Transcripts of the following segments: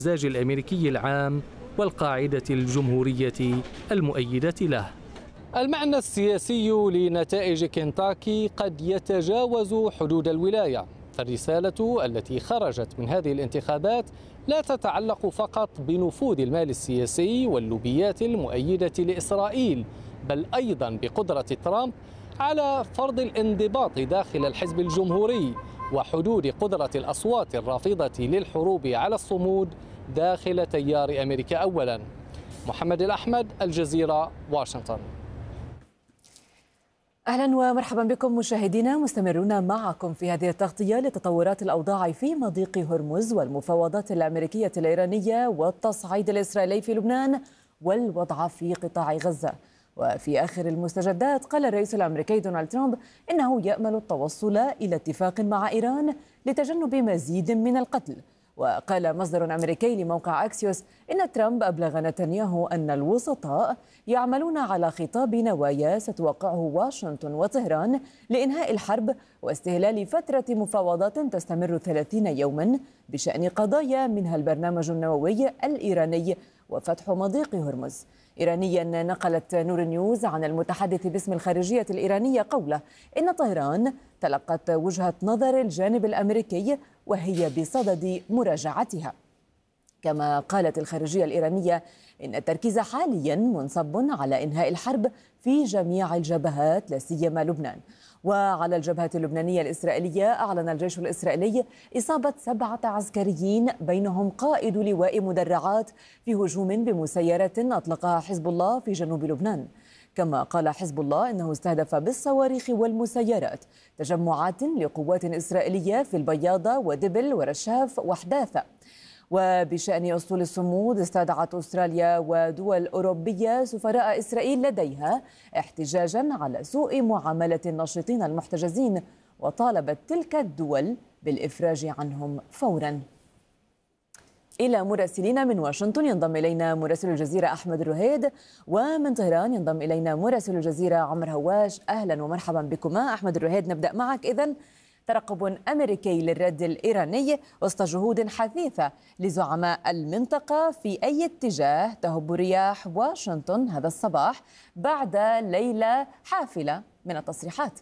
المزاج الأمريكي العام والقاعدة الجمهورية المؤيدة له. المعنى السياسي لنتائج كنتاكي قد يتجاوز حدود الولاية، فالرسالة التي خرجت من هذه الانتخابات لا تتعلق فقط بنفوذ المال السياسي واللوبيات المؤيدة لإسرائيل، بل أيضا بقدرة ترامب على فرض الانضباط داخل الحزب الجمهوري وحدود قدرة الأصوات الرافضة للحروب على الصمود داخل تيار أمريكا أولا. محمد الأحمد، الجزيرة، واشنطن. أهلا ومرحبا بكم مشاهدينا، مستمرون معكم في هذه التغطية لتطورات الأوضاع في مضيق هرمز والمفاوضات الأمريكية الإيرانية والتصعيد الإسرائيلي في لبنان والوضع في قطاع غزة. وفي آخر المستجدات قال الرئيس الأمريكي دونالد ترامب إنه يأمل التوصل إلى اتفاق مع إيران لتجنب مزيد من القتل. وقال مصدر أمريكي لموقع أكسيوس إن ترامب أبلغ نتنياهو أن الوسطاء يعملون على خطاب نوايا ستوقعه واشنطن وطهران لإنهاء الحرب واستهلال فترة مفاوضات تستمر 30 يوما بشأن قضايا منها البرنامج النووي الإيراني وفتح مضيق هرمز. إيرانيا نقلت نور نيوز عن المتحدث باسم الخارجية الإيرانية قوله إن طهران تلقت وجهة نظر الجانب الأمريكي وهي بصدد مراجعتها. كما قالت الخارجية الإيرانية إن التركيز حاليا منصب على إنهاء الحرب في جميع الجبهات لا سيما لبنان. وعلى الجبهة اللبنانية الإسرائيلية أعلن الجيش الإسرائيلي إصابة 7 عسكريين بينهم قائد لواء مدرعات في هجوم بمسيرة أطلقها حزب الله في جنوب لبنان. كما قال حزب الله إنه استهدف بالصواريخ والمسيرات تجمعات لقوات إسرائيلية في البياضة ودبل ورشاف وحداثة. وبشأن أسطول الصمود استدعت أستراليا ودول أوروبية سفراء إسرائيل لديها احتجاجا على سوء معاملة الناشطين المحتجزين، وطالبت تلك الدول بالإفراج عنهم فورا. إلى مراسلين من واشنطن ينضم إلينا مراسل الجزيرة أحمد الرهيد، ومن طهران ينضم إلينا مراسل الجزيرة عمر هواش. أهلا ومرحبا بكما. أحمد الرهيد، نبدأ معك. إذن ترقب أمريكي للرد الإيراني وسط جهود حثيثة لزعماء المنطقة، في أي اتجاه تهب رياح واشنطن هذا الصباح بعد ليلة حافلة من التصريحات؟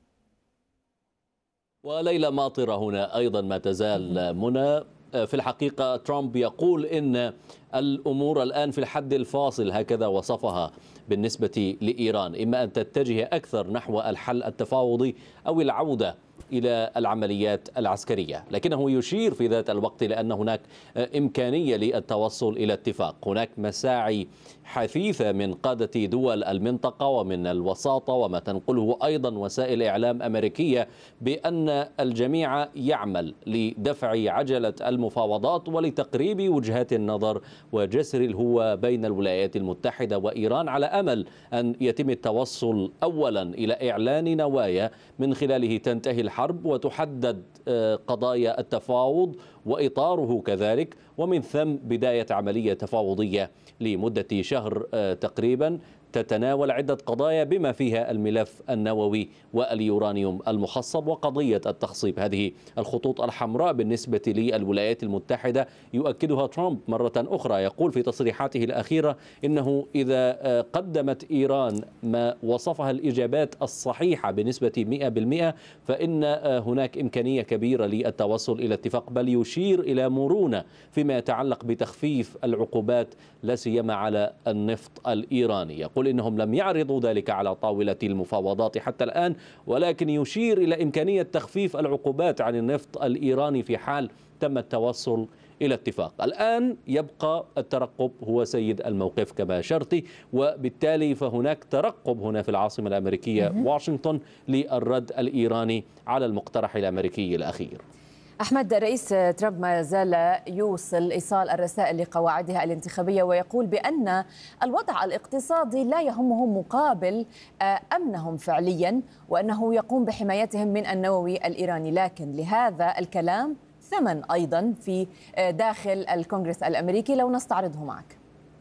وليلة ماطرة هنا أيضا ما تزال منى. في الحقيقة ترامب يقول إن الأمور الآن في الحد الفاصل، هكذا وصفها بالنسبة لإيران، إما أن تتجه أكثر نحو الحل التفاوضي أو العودة إلى العمليات العسكرية، لكنه يشير في ذات الوقت لأن هناك إمكانية للتوصل إلى اتفاق. هناك مساعي حثيثة من قادة دول المنطقة ومن الوساطة وما تنقله أيضا وسائل إعلام أمريكية بأن الجميع يعمل لدفع عجلة المفاوضات ولتقريب وجهات النظر وجسر الهوة بين الولايات المتحدة وإيران، على أمل أن يتم التوصل أولا إلى إعلان نوايا من خلاله تنتهي الحرب وتحدد قضايا التفاوض وإطاره كذلك، ومن ثم بداية عملية تفاوضية لمدة شهر تقريبا تتناول عدة قضايا بما فيها الملف النووي واليورانيوم المخصب وقضية التخصيب. هذه الخطوط الحمراء بالنسبة للولايات المتحدة يؤكدها ترامب مرة أخرى. يقول في تصريحاته الأخيرة إنه إذا قدمت إيران ما وصفها الإجابات الصحيحة بنسبة 100% فإن هناك إمكانية كبيرة للتوصل إلى اتفاق، بل يشير إلى مرونة فيما يتعلق بتخفيف العقوبات لا سيما على النفط الإيراني. يقول إنهم لم يعرضوا ذلك على طاولة المفاوضات حتى الآن، ولكن يشير إلى إمكانية تخفيف العقوبات عن النفط الإيراني في حال تم التوصل إلى اتفاق. الآن يبقى الترقب هو سيد الموقف كما أشرت، وبالتالي فهناك ترقب هنا في العاصمة الأمريكية واشنطن للرد الإيراني على المقترح الأمريكي الأخير. أحمد، رئيس ترامب ما زال يوصل إيصال الرسائل لقواعدها الانتخابية ويقول بأن الوضع الاقتصادي لا يهمه مقابل أمنهم فعليا، وأنه يقوم بحمايتهم من النووي الإيراني، لكن لهذا الكلام ثمن أيضا في داخل الكونغرس الأمريكي. لو نستعرضه معك.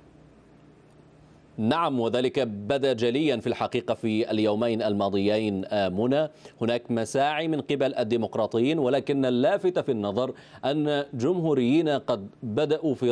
نعم، وذلك بدا جليا في الحقيقة في اليومين الماضيين منى. هناك مساعي من قبل الديمقراطيين، ولكن اللافت في النظر أن جمهوريين قد بدأوا في